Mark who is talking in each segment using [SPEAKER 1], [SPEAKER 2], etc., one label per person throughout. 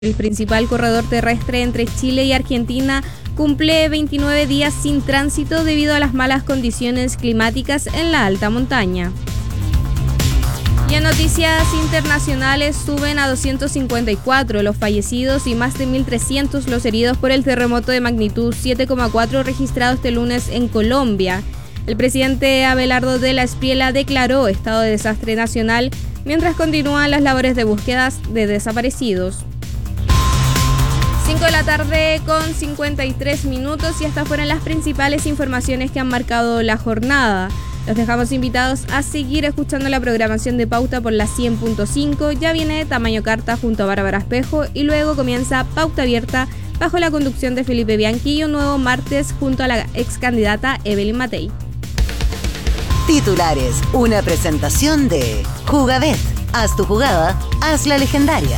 [SPEAKER 1] El principal corredor terrestre entre Chile y Argentina cumple 29 días sin tránsito debido a las malas condiciones climáticas en la alta montaña. Y en noticias internacionales, suben a 254 los fallecidos y más de 1.300 los heridos por el terremoto de magnitud 7,4 registrado este lunes en Colombia. El presidente Abelardo de la Espriella declaró estado de desastre nacional mientras continúan las labores de búsqueda de desaparecidos. 5 de la tarde con 53 minutos y estas fueron las principales informaciones que han marcado la jornada. Los dejamos invitados a seguir escuchando la programación de Pauta por la 100.5. Ya viene Tamaño Carta junto a Bárbara Espejo y luego comienza Pauta Abierta bajo la conducción de Felipe Bianchi y un nuevo martes junto a la ex candidata Evelyn Matei.
[SPEAKER 2] Titulares, una presentación de Jugabet. Haz tu jugada, haz la legendaria.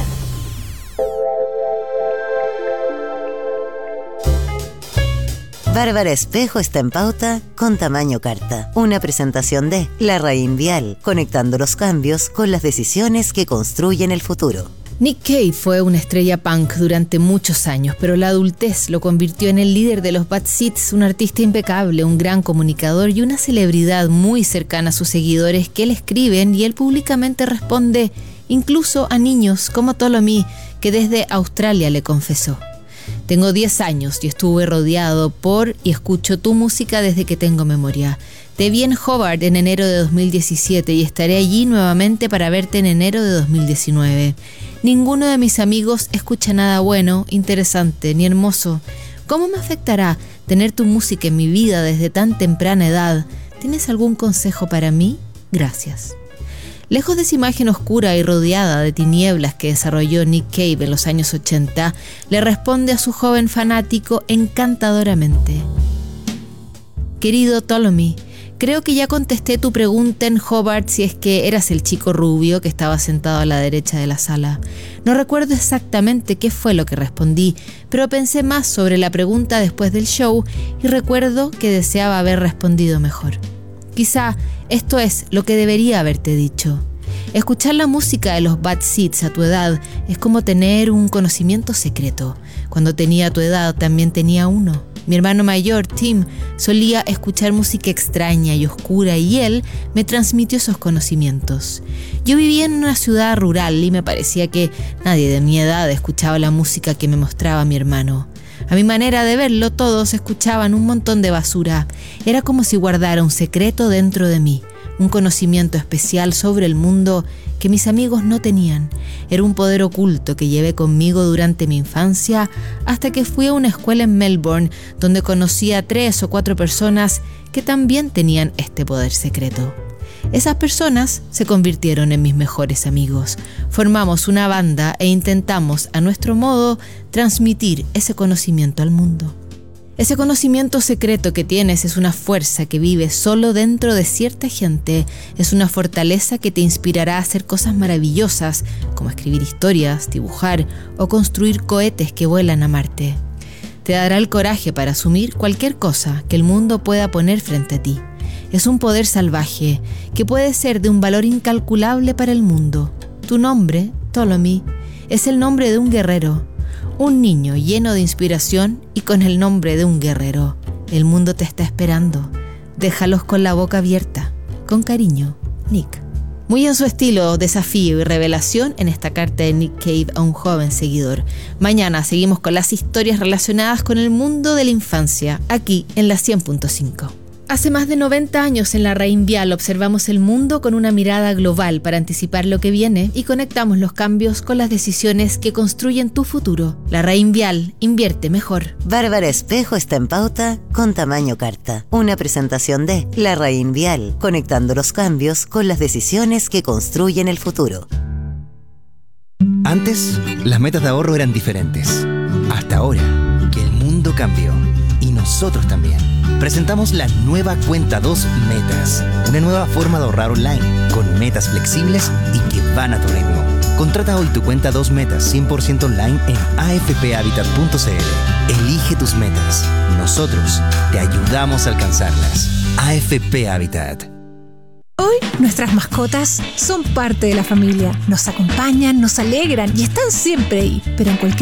[SPEAKER 2] Bárbara Espejo está en Pauta con Tamaño Carta. Una presentación de La Raín Vial, conectando los cambios con las decisiones que construyen el futuro.
[SPEAKER 3] Nick Cave fue una estrella punk durante muchos años, pero la adultez lo convirtió en el líder de los Bad Seeds, un artista impecable, un gran comunicador y una celebridad muy cercana a sus seguidores que le escriben y él públicamente responde, incluso a niños como Ptolemy, que desde Australia le confesó. Tengo 10 años y estuve rodeado por y escucho tu música desde que tengo memoria. Te vi en Hobart en enero de 2017 y estaré allí nuevamente para verte en enero de 2019. Ninguno de mis amigos escucha nada bueno, interesante ni hermoso. ¿Cómo me afectará tener tu música en mi vida desde tan temprana edad? ¿Tienes algún consejo para mí? Gracias. Lejos de esa imagen oscura y rodeada de tinieblas que desarrolló Nick Cave en los años 80, le responde a su joven fanático encantadoramente. Querido Ptolemy, creo que ya contesté tu pregunta en Hobart si es que eras el chico rubio que estaba sentado a la derecha de la sala. No recuerdo exactamente qué fue lo que respondí, pero pensé más sobre la pregunta después del show y recuerdo que deseaba haber respondido mejor. Quizá esto es lo que debería haberte dicho. Escuchar la música de los Bad Seeds a tu edad es como tener un conocimiento secreto. Cuando tenía tu edad también tenía uno. Mi hermano mayor, Tim, solía escuchar música extraña y oscura y él me transmitió esos conocimientos. Yo vivía en una ciudad rural y me parecía que nadie de mi edad escuchaba la música que me mostraba mi hermano. A mi manera de verlo, todos escuchaban un montón de basura. Era como si guardara un secreto dentro de mí, un conocimiento especial sobre el mundo que mis amigos no tenían. Era un poder oculto que llevé conmigo durante mi infancia hasta que fui a una escuela en Melbourne donde conocí a 3 o 4 personas que también tenían este poder secreto. Esas personas se convirtieron en mis mejores amigos. Formamos una banda e intentamos, a nuestro modo, transmitir ese conocimiento al mundo. Ese conocimiento secreto que tienes es una fuerza que vive solo dentro de cierta gente. Es una fortaleza que te inspirará a hacer cosas maravillosas, como escribir historias, dibujar o construir cohetes que vuelan a Marte. Te dará el coraje para asumir cualquier cosa que el mundo pueda poner frente a ti. Es un poder salvaje que puede ser de un valor incalculable para el mundo. Tu nombre, Ptolemy, es el nombre de un guerrero, un niño lleno de inspiración y con el nombre de un guerrero. El mundo te está esperando. Déjalos con la boca abierta. Con cariño, Nick. Muy en su estilo, desafío y revelación en esta carta de Nick Cave a un joven seguidor. Mañana seguimos con las historias relacionadas con el mundo de la infancia, aquí en la 100.5. Hace más de 90 años en La Raín Vial observamos el mundo con una mirada global para anticipar lo que viene y conectamos los cambios con las decisiones que construyen tu futuro. La Raín Vial, invierte mejor.
[SPEAKER 2] Bárbara Espejo está en Pauta con Tamaño Carta. Una presentación de La Raín Vial, conectando los cambios con las decisiones que construyen el futuro.
[SPEAKER 4] Antes, las metas de ahorro eran diferentes. Hasta ahora, que el mundo cambió. Y nosotros también. Presentamos la nueva Cuenta 2 Metas, una nueva forma de ahorrar online, con metas flexibles y que van a tu ritmo. Contrata hoy tu Cuenta 2 Metas 100% online en afphabitat.cl. Elige tus metas. Nosotros te ayudamos a alcanzarlas. AFP Habitat.
[SPEAKER 5] Hoy nuestras mascotas son parte de la familia. Nos acompañan, nos alegran y están siempre ahí. Pero en cualquier